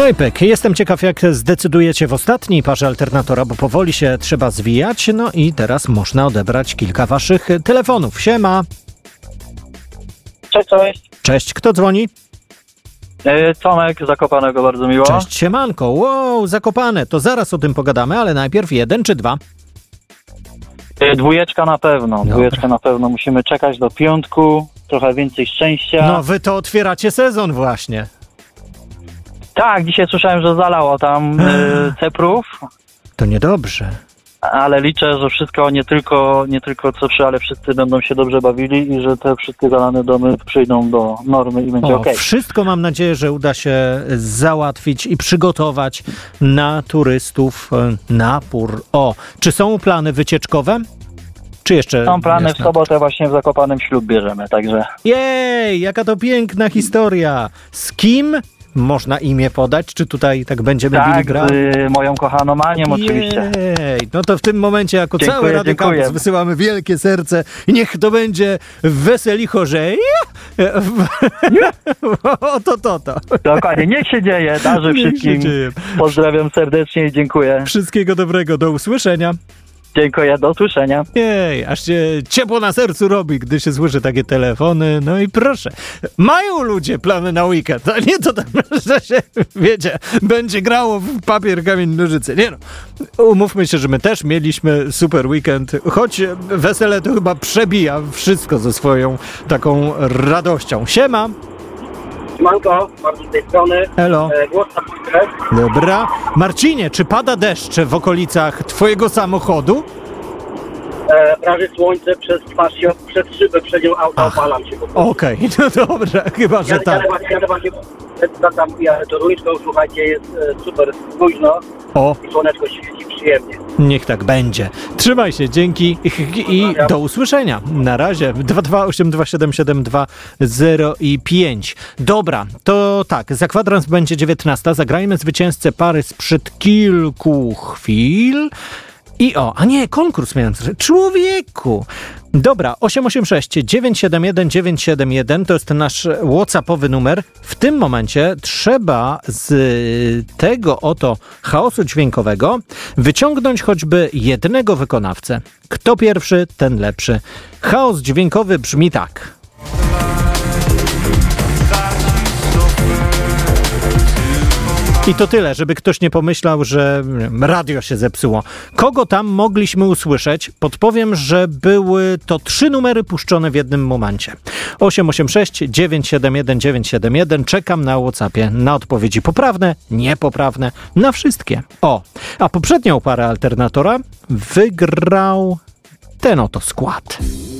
No i pyk, jestem ciekaw, jak zdecydujecie w ostatniej parze Alternatora, bo powoli się trzeba zwijać. No i teraz można odebrać kilka waszych telefonów. Siema. Cześć, cześć. Cześć, kto dzwoni? Tomek z Zakopanego, bardzo miło. Cześć, siemanko. Wow, Zakopane, to zaraz o tym pogadamy, ale najpierw 1 czy 2? Dwójeczka na pewno, Dobra. dwójeczka na pewno. Musimy czekać do piątku, trochę więcej szczęścia. No wy to otwieracie sezon właśnie. Tak, dzisiaj słyszałem, że zalało tam Ceprów, To niedobrze. ale liczę, że wszystko, nie tylko Ceprzy, ale wszyscy będą się dobrze bawili i że te wszystkie zalane domy przyjdą do normy i będzie okej. Wszystko mam nadzieję, że uda się załatwić i przygotować na turystów napór. Czy są plany wycieczkowe? Czy jeszcze? Są plany jest w sobotę właśnie w Zakopanem ślub bierzemy, także... Jej, jaka to piękna historia. Z kim? Można imię podać? Czy tutaj tak będziemy bili Tak, gra? z moją kochaną Anią oczywiście. Jej, no to w tym momencie jako Dziękuję, cały Radio dziękuję. Campus wysyłamy wielkie serce i niech to będzie weselicho, że to. Dokładnie, niech się dzieje, darzy Niech się wszystkim. dzieje. Pozdrawiam serdecznie i dziękuję. Wszystkiego dobrego, do usłyszenia. Dziękuję, do usłyszenia. Jej, aż się ciepło na sercu robi, gdy się słyszy takie telefony. No i proszę, mają ludzie plany na weekend, a nie to tak, że się, wiecie, będzie grało w papier, kamień, nożyce. Nie no, umówmy się, że my też mieliśmy super weekend, choć wesele to chyba przebija wszystko ze swoją taką radością. Siema! Siemanko, Marcin z tej strony. Elo. Głos na pójdę. Dobra. Marcinie, czy pada deszcz w okolicach twojego samochodu? Praży słońce przez twarz, przez szybę przednią auta, opalam się po prostu. Okej, no dobra, chyba, że tak. Jadę właśnie tam jadę toruńską, słuchajcie, jest super luźno O, i słoneczko świeci przyjemnie. niech tak będzie. Trzymaj się, dzięki i do usłyszenia. Na razie. 2282772 i 5. Dobra, to tak, za kwadrans będzie 19. Zagrajmy zwycięzcę pary sprzed kilku chwil. A nie, konkurs miałem. Człowieku! Dobra, 886-971-971 to jest nasz WhatsAppowy numer. W tym momencie trzeba z tego oto chaosu dźwiękowego wyciągnąć choćby jednego wykonawcę. Kto pierwszy, ten lepszy. Chaos dźwiękowy brzmi tak. I to tyle, żeby ktoś nie pomyślał, że radio się zepsuło. Kogo tam mogliśmy usłyszeć? Podpowiem, że były to 3 numery puszczone w jednym momencie. 886-971-971. Czekam na WhatsAppie na odpowiedzi poprawne, niepoprawne, na wszystkie. A poprzednią parę Alternatora wygrał ten oto skład.